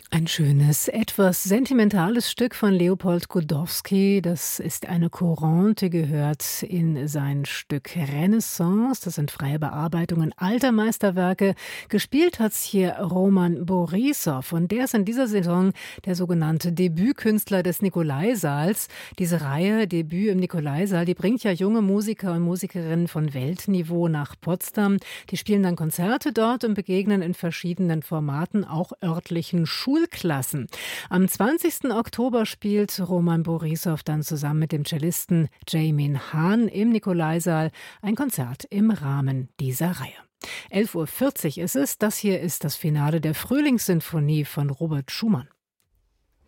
Ein schönes, etwas sentimentales Stück von Leopold Godowsky. Das ist eine Courante, gehört in sein Stück Renaissance. Das sind freie Bearbeitungen alter Meisterwerke. Gespielt hat's hier Roman Borissow. Und der ist in dieser Saison der sogenannte Debütkünstler des Nikolaisaals. Diese Reihe Debüt im Nikolaisaal, die bringt ja junge Musiker und Musikerinnen von Weltniveau nach Potsdam. Die spielen dann Konzerte dort und begegnen in verschiedenen Formaten auch örtlichen Schulklassen. Am 20. Oktober spielt Roman Borissow dann zusammen mit dem Cellisten Jaemin Han im Nikolaisaal ein Konzert im Rahmen dieser Reihe. 11:40 Uhr ist es. Das hier ist das Finale der Frühlingssinfonie von Robert Schumann.